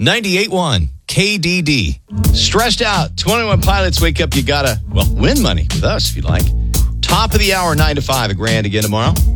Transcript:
98.1 KDD. Stressed out. 21 Pilots, wake up. You gotta, win money with us if you like. Top of the hour, 9 to 5. $1,000 again tomorrow.